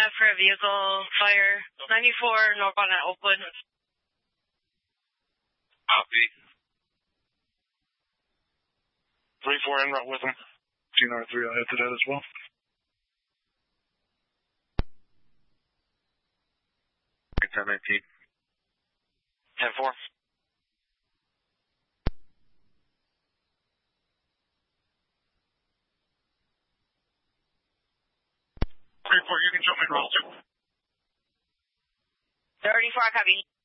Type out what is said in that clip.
for a vehicle fire. 94 northbound at Oakwood. Copy. 3-4 en route with them. TNR3, I'll head to that as well. Okay, 1019. 10-4. 3-4, you can jump me across too. 34, copy.